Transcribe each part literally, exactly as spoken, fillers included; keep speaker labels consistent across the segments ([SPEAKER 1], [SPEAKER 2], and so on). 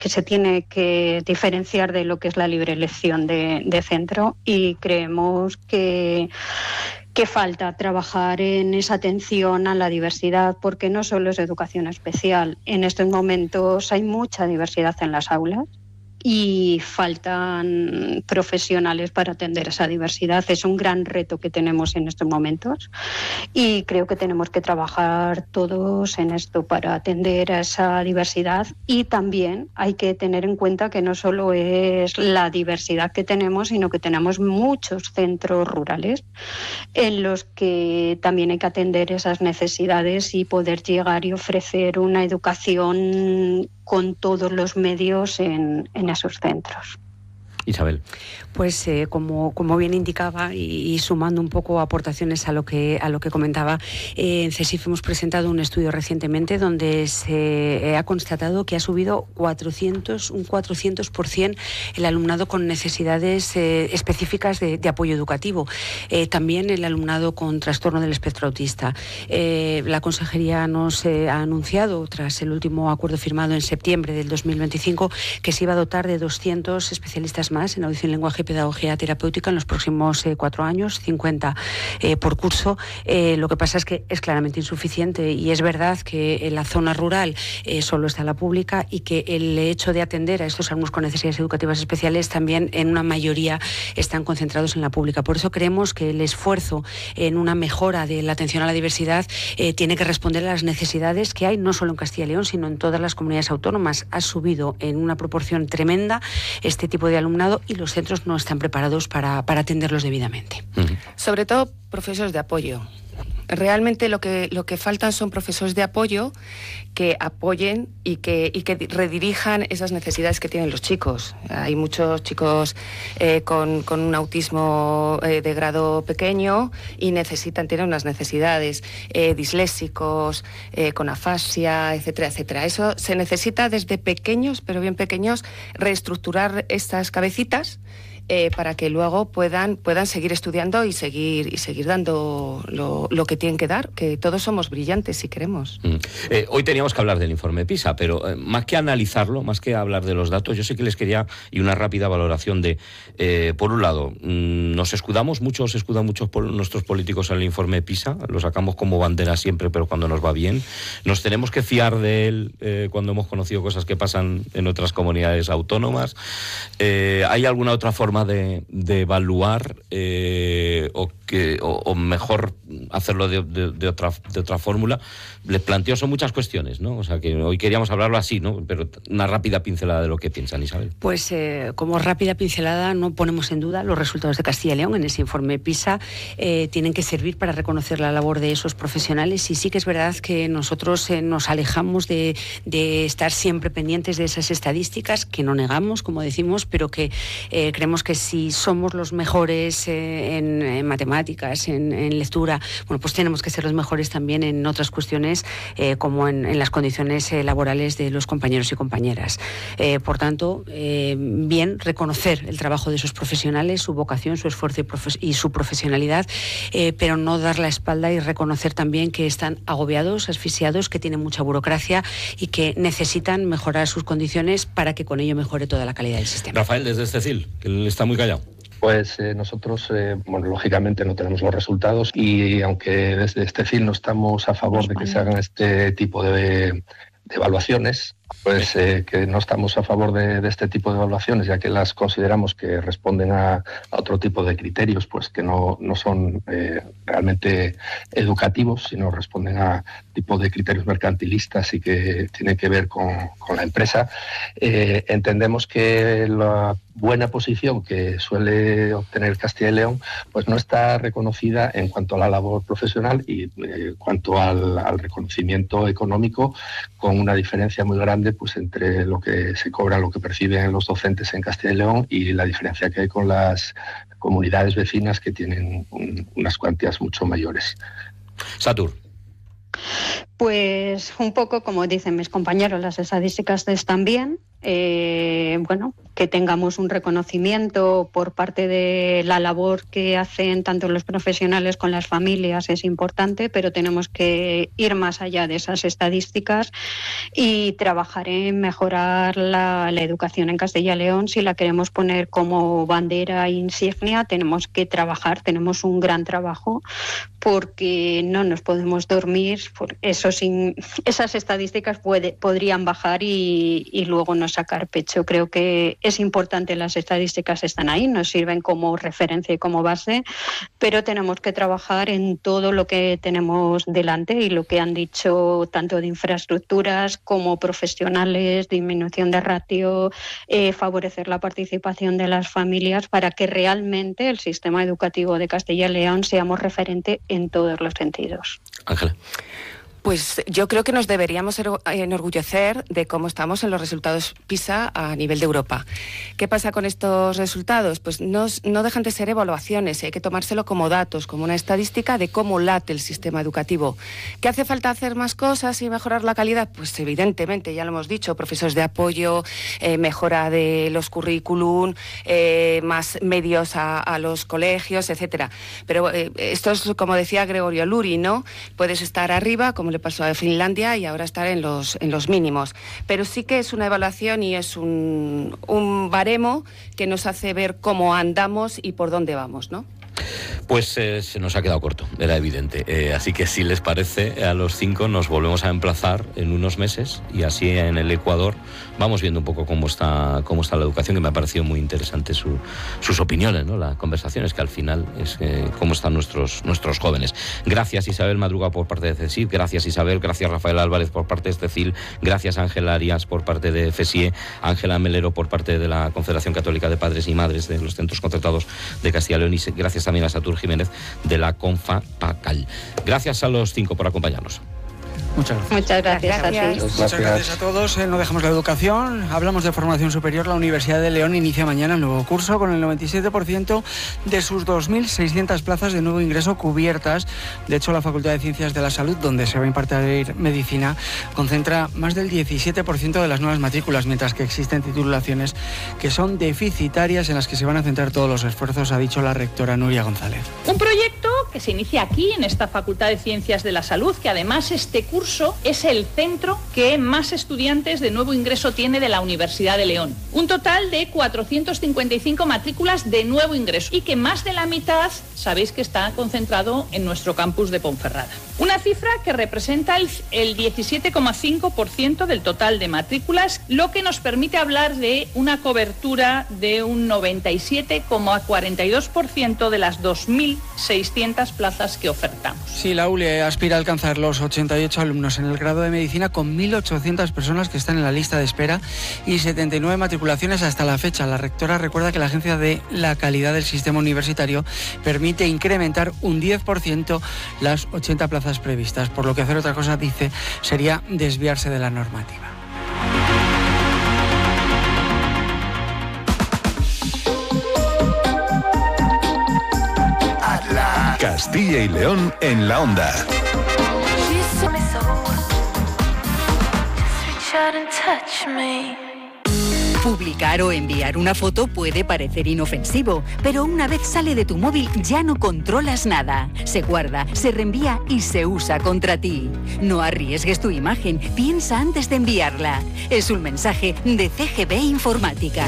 [SPEAKER 1] que se tiene que diferenciar de lo que es la libre elección de, de centro, y creemos que, que falta trabajar en esa atención a la diversidad, porque no solo es educación especial. En estos momentos hay mucha diversidad en las aulas y faltan profesionales para atender esa diversidad. Es un gran reto que tenemos en estos momentos y creo que tenemos que trabajar todos en esto para atender a esa diversidad, y también hay que tener en cuenta que no solo es la diversidad que tenemos, sino que tenemos muchos centros rurales en los que también hay que atender esas necesidades y poder llegar y ofrecer una educación con todos los medios en, en esos centros.
[SPEAKER 2] Isabel.
[SPEAKER 3] Pues eh, como, como bien indicaba, y, y sumando un poco aportaciones a lo que a lo que comentaba, eh, en CESIF hemos presentado un estudio recientemente donde se eh, ha constatado que ha subido cuatrocientos, un cuatrocientos por ciento el alumnado con necesidades eh, específicas de, de apoyo educativo. Eh, también el alumnado con trastorno del espectro autista. Eh, la Consejería nos eh, ha anunciado, tras el último acuerdo firmado en septiembre del dos mil veinticinco, que se iba a dotar de doscientos especialistas más en audición, lenguaje y pedagogía terapéutica en los próximos eh, cuatro años, cincuenta eh, por curso. Eh, lo que pasa es que es claramente insuficiente, y es verdad que en la zona rural eh, solo está la pública, y que el hecho de atender a estos alumnos con necesidades educativas especiales también en una mayoría están concentrados en la pública. Por eso creemos que el esfuerzo en una mejora de la atención a la diversidad eh, tiene que responder a las necesidades que hay, no solo en Castilla y León, sino en todas las comunidades autónomas. Ha subido en una proporción tremenda este tipo de alumnado, y los centros no están preparados para, para atenderlos debidamente.
[SPEAKER 4] Uh-huh. Sobre todo profesores de apoyo. Realmente lo que, lo que faltan son profesores de apoyo que apoyen y que, y que redirijan esas necesidades que tienen los chicos. Hay muchos chicos eh, con, con un autismo eh, de grado pequeño y necesitan, tienen unas necesidades, eh, disléxicos, eh, con afasia, etcétera, etcétera. Eso se necesita desde pequeños, pero bien pequeños, reestructurar estas cabecitas Eh, para que luego puedan, puedan seguir estudiando y seguir, y seguir dando lo, lo que tienen que dar, que todos somos brillantes si queremos.
[SPEAKER 2] Mm. Eh, hoy teníamos que hablar del informe PISA, pero eh, más que analizarlo, más que hablar de los datos, yo sí que les quería, y una rápida valoración de, eh, por un lado, mmm, nos escudamos mucho, se escudan muchos por nuestros políticos en el informe PISA, lo sacamos como bandera siempre, pero cuando nos va bien, nos tenemos que fiar de él eh, cuando hemos conocido cosas que pasan en otras comunidades autónomas. Eh, ¿hay alguna otra forma De, de evaluar eh, o, que, o, o mejor hacerlo de, de, de otra de otra fórmula? Les planteo, son muchas cuestiones, ¿no? O sea, que hoy queríamos hablarlo así, ¿no? Pero una rápida pincelada de lo que piensan, Isabel.
[SPEAKER 3] Pues eh, como rápida pincelada, no ponemos en duda los resultados de Castilla y León en ese informe PISA. Eh, tienen que servir para reconocer la labor de esos profesionales, y sí que es verdad que nosotros eh, nos alejamos de, de estar siempre pendientes de esas estadísticas, que no negamos, como decimos, pero que eh, creemos que si somos los mejores eh, en, en matemáticas, en, en lectura, bueno, pues tenemos que ser los mejores también en otras cuestiones, eh, como en, en las condiciones eh, laborales de los compañeros y compañeras. Eh, por tanto, eh, bien reconocer el trabajo de esos profesionales, su vocación, su esfuerzo y, profe- y su profesionalidad, eh, pero no dar la espalda, y reconocer también que están agobiados, asfixiados, que tienen mucha burocracia y que necesitan mejorar sus condiciones para que con ello mejore toda la calidad del sistema.
[SPEAKER 2] Rafael, desde Cecil, que él está muy callado.
[SPEAKER 5] Pues eh, nosotros, eh, bueno, lógicamente no tenemos los resultados, y aunque desde este C I L no estamos a favor de que se hagan este tipo de, de evaluaciones, pues eh, que no estamos a favor de, de este tipo de evaluaciones, ya que las consideramos que responden a, a otro tipo de criterios, pues que no, no son eh, realmente educativos, sino responden a tipo de criterios mercantilistas y que tienen que ver con, con la empresa. Eh, entendemos que la buena posición que suele obtener Castilla y León pues no está reconocida en cuanto a la labor profesional y en eh, cuanto al, al reconocimiento económico, con una diferencia muy grande pues entre lo que se cobra, lo que perciben los docentes en Castilla y León, y la diferencia que hay con las comunidades vecinas, que tienen un, unas cuantías mucho mayores.
[SPEAKER 2] Satur.
[SPEAKER 1] Pues un poco como dicen mis compañeros, las estadísticas están bien, eh, bueno, que tengamos un reconocimiento por parte de la labor que hacen tanto los profesionales con las familias es importante, pero tenemos que ir más allá de esas estadísticas y trabajar en mejorar la, la educación en Castilla y León. Si la queremos poner como bandera insignia, tenemos que trabajar, tenemos un gran trabajo, porque no nos podemos dormir. Por eso sin, esas estadísticas puede, podrían bajar y, y luego no sacar pecho. Creo que es importante, las estadísticas están ahí, nos sirven como referencia y como base, pero tenemos que trabajar en todo lo que tenemos delante y lo que han dicho tanto de infraestructuras como profesionales, disminución de ratio, eh, favorecer la participación de las familias para que realmente el sistema educativo de Castilla y León seamos referente en todos los sentidos.
[SPEAKER 2] Ángela.
[SPEAKER 4] Pues yo creo que nos deberíamos enorgullecer de cómo estamos en los resultados PISA a nivel de Europa. ¿Qué pasa con estos resultados? Pues no, no dejan de ser evaluaciones, hay que tomárselo como datos, como una estadística de cómo late el sistema educativo. ¿Qué hace falta hacer más cosas y mejorar la calidad? Pues evidentemente, ya lo hemos dicho, profesores de apoyo, eh, mejora de los currículum, eh, más medios a, a los colegios, etcétera. Pero eh, esto es como decía Gregorio Luri, ¿no? Puedes estar arriba, como le pasó a Finlandia, y ahora estar en los, en los mínimos. Pero sí que es una evaluación y es un, un baremo que nos hace ver cómo andamos y por dónde vamos, ¿no?
[SPEAKER 2] Pues eh, se nos ha quedado corto, era evidente. Eh, así que si les parece, a los cinco nos volvemos a emplazar en unos meses y así en el Ecuador vamos viendo un poco cómo está cómo está la educación, que me ha parecido muy interesante su, sus opiniones, ¿no? Las conversaciones, que al final es eh, cómo están nuestros nuestros jóvenes. Gracias Isabel Madruga por parte de CESIF, gracias Isabel, gracias Rafael Álvarez por parte de CECIL, gracias Ángela Arias por parte de FESIE, Ángela Melero por parte de la Confederación Católica de Padres y Madres de los Centros Concertados de Castilla y León, y gracias también a Satur Jiménez de la CONFAPACAL. Gracias a los cinco por acompañarnos.
[SPEAKER 6] Muchas gracias.
[SPEAKER 1] Muchas gracias,
[SPEAKER 4] gracias.
[SPEAKER 1] a ti.
[SPEAKER 6] Muchas gracias a todos. Eh, no dejamos la educación. Hablamos de formación superior. La Universidad de León inicia mañana el nuevo curso con el noventa y siete por ciento de sus dos mil seiscientas plazas de nuevo ingreso cubiertas. De hecho, la Facultad de Ciencias de la Salud, donde se va a impartir medicina, concentra más del diecisiete por ciento de las nuevas matrículas, mientras que existen titulaciones que son deficitarias, en las que se van a centrar todos los esfuerzos, ha dicho la rectora Nuria González.
[SPEAKER 7] Un proyecto que se inicia aquí, en esta Facultad de Ciencias de la Salud, que además este curso es el centro que más estudiantes de nuevo ingreso tiene de la Universidad de León. Un total de cuatrocientas cincuenta y cinco matrículas de nuevo ingreso y que más de la mitad sabéis que está concentrado en nuestro campus de Ponferrada. Una cifra que representa el, el diecisiete coma cinco por ciento del total de matrículas, lo que nos permite hablar de una cobertura de un noventa y siete coma cuarenta y dos por ciento de las dos mil seiscientas plazas que ofertamos.
[SPEAKER 6] Sí, la U L E aspira a alcanzar los ochenta y ocho alumnos en el grado de medicina, con mil ochocientas personas que están en la lista de espera y setenta y nueve matriculaciones hasta la fecha. La rectora recuerda que la Agencia de la Calidad del Sistema Universitario permite incrementar un diez por ciento las ochenta plazas previstas, por lo que hacer otra cosa, dice, sería desviarse de la normativa.
[SPEAKER 8] Castilla y León en la onda.
[SPEAKER 9] Publicar o enviar una foto puede parecer inofensivo, pero una vez sale de tu móvil ya no controlas nada. Se guarda, se reenvía y se usa contra ti. No arriesgues tu imagen, piensa antes de enviarla. Es un mensaje de C G B Informática.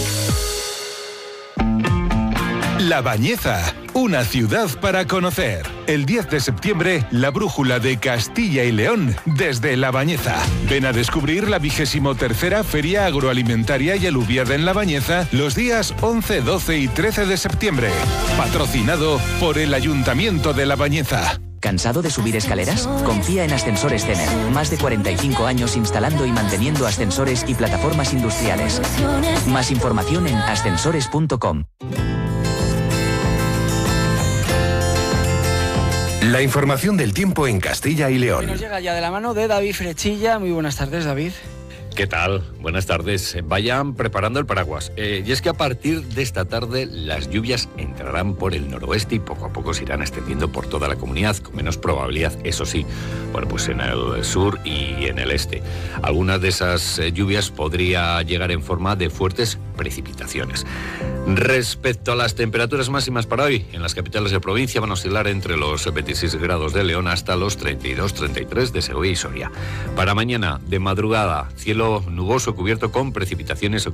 [SPEAKER 8] La Bañeza, una ciudad para conocer. El diez de septiembre, la brújula de Castilla y León desde La Bañeza. Ven a descubrir la vigésimo tercera Feria Agroalimentaria y Aluviada en La Bañeza los días once, doce y trece de septiembre. Patrocinado por el Ayuntamiento de La Bañeza.
[SPEAKER 10] ¿Cansado de subir escaleras? Confía en Ascensores Cener. Más de cuarenta y cinco años instalando y manteniendo ascensores y plataformas industriales. Más información en ascensores punto com.
[SPEAKER 8] La información del tiempo en Castilla y León.
[SPEAKER 6] Nos llega ya de la mano de David Frechilla. Muy buenas tardes, David.
[SPEAKER 11] ¿Qué tal? Buenas tardes. Vayan preparando el paraguas. Eh, y es que a partir de esta tarde las lluvias entrarán por el noroeste y poco a poco se irán extendiendo por toda la comunidad, con menos probabilidad, eso sí, bueno, pues en el sur y en el este. Algunas de esas eh, lluvias podría llegar en forma de fuertes precipitaciones. Respecto a las temperaturas máximas para hoy, en las capitales de provincia van a oscilar entre los veintiséis grados de León hasta los treinta y dos treinta y tres de Segovia y Soria. Para mañana, de madrugada, cielo nuboso cubierto con precipitaciones